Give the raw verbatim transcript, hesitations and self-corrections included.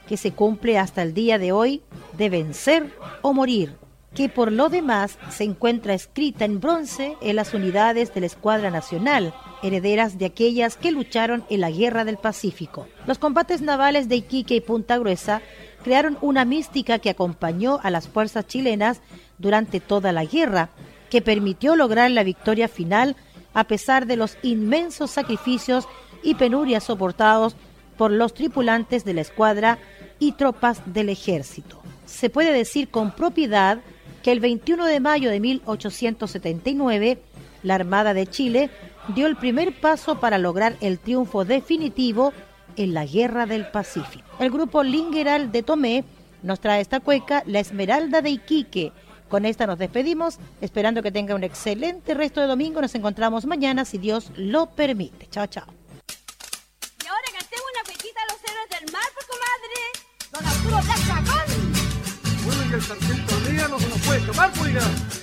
que se cumple hasta el día de hoy de vencer o morir, que por lo demás se encuentra escrita en bronce en las unidades de la Escuadra Nacional, herederas de aquellas que lucharon en la Guerra del Pacífico. Los combates navales de Iquique y Punta Gruesa crearon una mística que acompañó a las fuerzas chilenas durante toda la guerra, que permitió lograr la victoria final a pesar de los inmensos sacrificios y penurias soportados por los tripulantes de la escuadra y tropas del ejército. Se puede decir con propiedad que el veintiuno de mayo de mil ochocientos setenta y nueve, la Armada de Chile dio el primer paso para lograr el triunfo definitivo en la Guerra del Pacífico. El grupo Lingueral de Tomé nos trae esta cueca, La Esmeralda de Iquique. Con esta nos despedimos, esperando que tenga un excelente resto de domingo. Nos encontramos mañana, si Dios lo permite. Chao, chao. Y ahora cantemos una cuequita a los héroes del mar, pues, comadre. Don Arturo Blas Chacón. Bueno, y el sargento Ría no se nos puede escapar, pues,